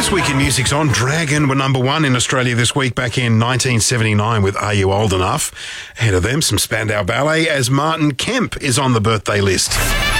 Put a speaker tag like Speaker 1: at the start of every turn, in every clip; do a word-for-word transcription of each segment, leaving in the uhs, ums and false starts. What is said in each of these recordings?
Speaker 1: This Week in Music's on. Dragon were number one in Australia this week back in nineteen seventy-nine with Are You Old Enough? Ahead of them, some Spandau Ballet as Martin Kemp is on the birthday list.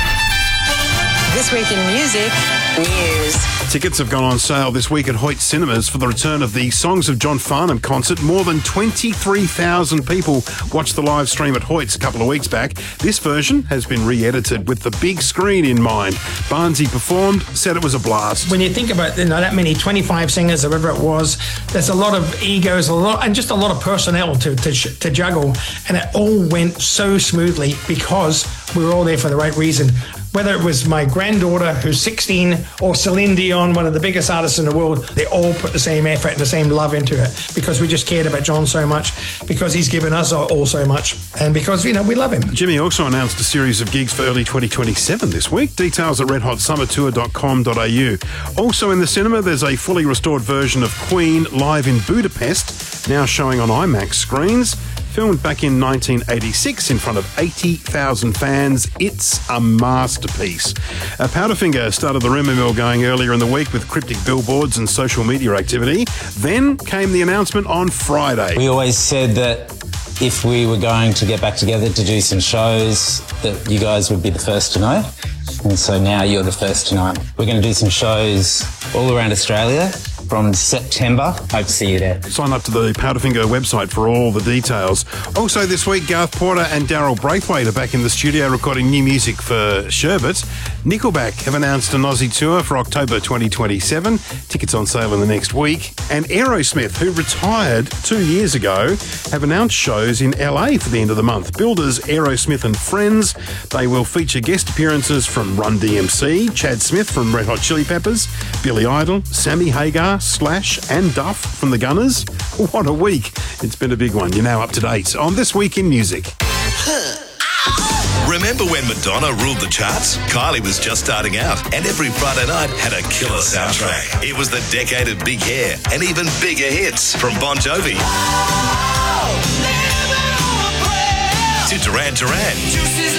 Speaker 2: This Week in Music News.
Speaker 1: Tickets have gone on sale this week at Hoyt Cinemas for the return of the Songs of John Farnham concert. More than twenty-three thousand people watched the live stream at Hoyt's a couple of weeks back. This version has been re-edited with the big screen in mind. Barnsey performed, said it was a blast.
Speaker 3: When you think about, you know, that many, twenty-five singers or whatever it was, there's a lot of egos, a lot, and just a lot of personnel to, to, to juggle. And it all went so smoothly because we were all there for the right reason. Whether it was my granddaughter, who's sixteen, or Celine Dion, one of the biggest artists in the world, they all put the same effort and the same love into it because we just cared about John so much, because he's given us all so much, and because, you know, we love him.
Speaker 1: Jimmy also announced a series of gigs for early twenty twenty-seven this week. Details at red hot summer tour dot com dot a u. Also in the cinema, there's a fully restored version of Queen live in Budapest, now showing on IMAX screens. Filmed back in nineteen eighty-six in front of eighty thousand fans, it's a masterpiece. Uh, Powderfinger started the rumour mill going earlier in the week with cryptic billboards and social media activity. Then came the announcement on Friday.
Speaker 4: We always said that if we were going to get back together to do some shows, that you guys would be the first to know. And so now you're the first to know. We're going to do some shows all around Australia from September. Hope to see you there.
Speaker 1: Sign up to the Powderfinger website for all the details. Also this week, Garth Porter and Daryl Braithwaite are back in the studio recording new music for Sherbet. Nickelback have announced an Aussie tour for October twenty twenty-seven. Tickets on sale in the next week. And Aerosmith, who retired two years ago, have announced shows in L A for the end of the month. Builders Aerosmith and Friends. They will feature guest appearances from Run D M C, Chad Smith from Red Hot Chili Peppers, Billy Idol, Sammy Hagar, Slash and Duff from the Gunners. What a week. It's been a big one. You're now up to date on This Week in Music.
Speaker 5: Remember when Madonna ruled the charts? Kylie was just starting out, and every Friday night had a killer soundtrack. It was the decade of big hair and even bigger hits from Bon Jovi to Duran Duran.